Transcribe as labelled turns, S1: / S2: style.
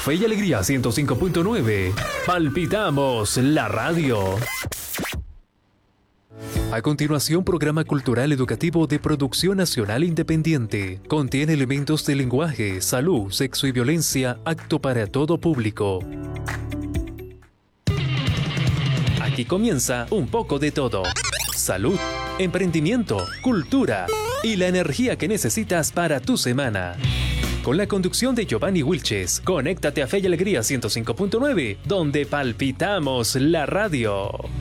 S1: Fe y Alegría 105.9. Palpitamos la radio. A continuación, programa cultural educativo de producción nacional independiente. Contiene elementos de lenguaje, salud, sexo y violencia, apto para todo público. Aquí comienza un poco de todo. Salud, emprendimiento, cultura y la energía que necesitas para tu semana. Con la conducción de Giovanni Wilches, conéctate a Fe y Alegría 105.9, donde palpitamos la radio.